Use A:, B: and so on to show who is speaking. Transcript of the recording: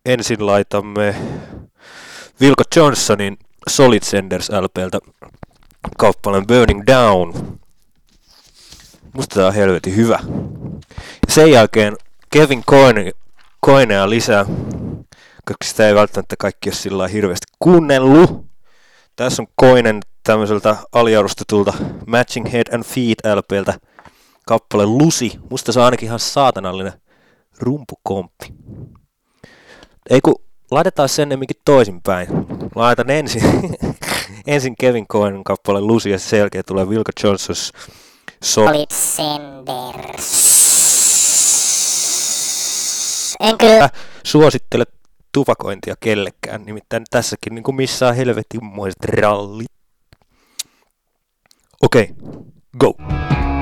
A: ensin laitamme Wilco Johnsonin Solid Senders LPltä kappaleen Burning Down. Musta tää on helvetin hyvä. Sen jälkeen Kevin Coinea lisää, koska sitä ei välttämättä kaikki ole sillä lailla hirveästi kuunnellut. Tässä on Coinen tämmöiseltä aliarvostetulta Matching Head and Feet LPltä kappale Lucy. Musta se on ainakin ihan saatanallinen rumpukomppi. Ei kun laitetaan sen enemmänkin toisinpäin. Laitan ensin Kevin Coinen kappale Lucy ja sen jälkeen tulee Wilco Johnson's
B: Solid Senders. En kyllä
A: suosittele tupakointia kellekään, nimittäin tässäkin niin kuin missään helvetinmoiset rallit. Okei, go!